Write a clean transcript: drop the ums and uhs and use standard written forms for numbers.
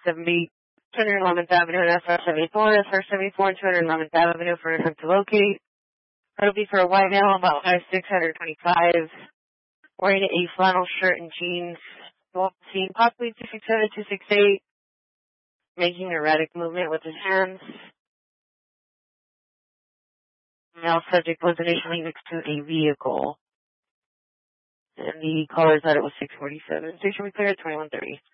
70, 211th Avenue and SR 74, SR 74, and 211th Avenue for him to locate. It'll be for a white male, about 5'6", 125, wearing a flannel shirt and jeans, seen possibly 267, 268, making erratic movement with his hands. Male subject was initially next to a vehicle. And the caller said it was 647. Station we clear at 2130.